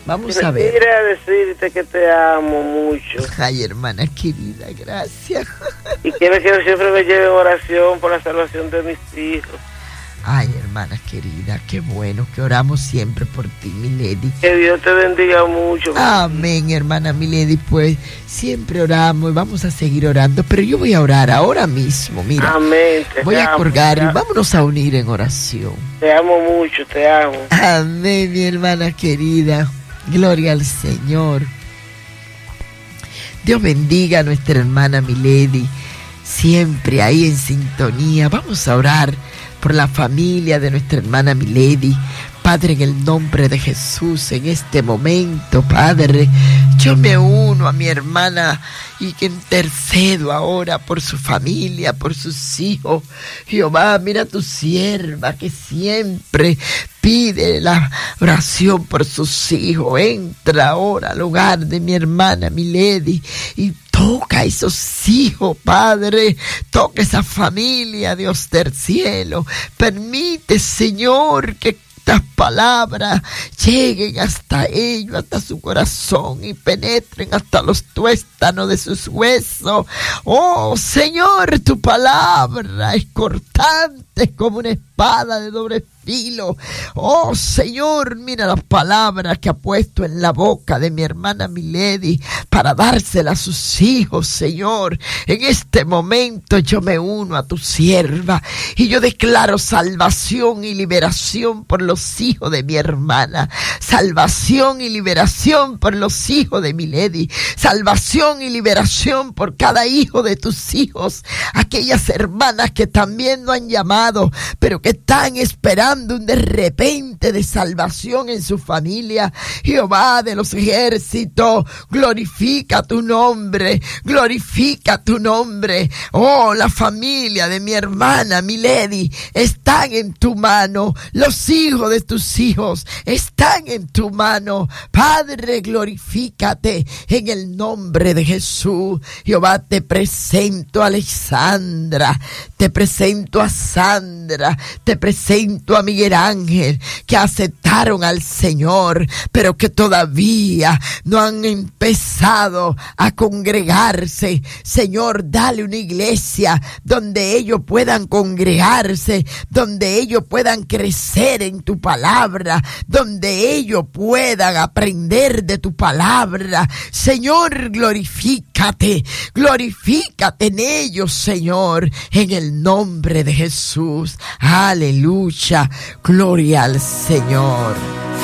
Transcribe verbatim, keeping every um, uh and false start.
Vamos a ver. Quisiera decirte que te amo mucho. Ay, hermana querida, gracias. Y quiero que siempre me lleve en oración por la salvación de mis hijos. Ay, hermana querida, qué bueno que oramos siempre por ti, Milady. Que Dios te bendiga mucho. Amén, hermana Milady, pues siempre oramos y vamos a seguir orando, pero yo voy a orar ahora mismo, mira. Amén. Te voy a amo, colgar y amo. vámonos a unir en oración. Te amo mucho, te amo. Amén, mi hermana querida. Gloria al Señor. Dios bendiga a nuestra hermana Milady, siempre ahí en sintonía. Vamos a orar por la familia de nuestra hermana Milady. Padre, en el nombre de Jesús, en este momento, Padre, yo me uno a mi hermana y que intercedo ahora por su familia, por sus hijos. Jehová, mira a tu sierva que siempre pide la oración por sus hijos. Entra ahora al hogar de mi hermana Milady y toca a esos hijos, Padre. Toca esa familia, Dios del cielo. Permite, Señor, que estas palabras lleguen hasta ellos, hasta su corazón y penetren hasta los tuéstanos de sus huesos. Oh, Señor, tu palabra es cortante como una espada de doble filo. Oh, Señor, mira las palabras que ha puesto en la boca de mi hermana Milady para dársela a sus hijos, Señor. En este momento yo me uno a tu sierva y yo declaro salvación y liberación por los hijos de mi hermana. Salvación y liberación por los hijos de Milady. Salvación y liberación por cada hijo de tus hijos. Aquellas hermanas que también no han llamado, pero que están esperando un de repente de salvación en su familia. Jehová de los ejércitos, glorifica tu nombre, glorifica tu nombre. Oh, la familia de mi hermana Milady están en tu mano. Los hijos de tus hijos están en tu mano. Padre, glorifícate en el nombre de Jesús. Jehová, te presento a Alexandra, te presento a Sandra, te presento a Miguel Ángel, que aceptaron al Señor, pero que todavía no han empezado a congregarse. Señor, dale una iglesia donde ellos puedan congregarse, donde ellos puedan crecer en tu palabra, donde ellos puedan aprender de tu palabra. Señor, glorifícate, glorifícate en ellos, Señor, en el nombre de Jesús. Aleluya. Gloria al Señor.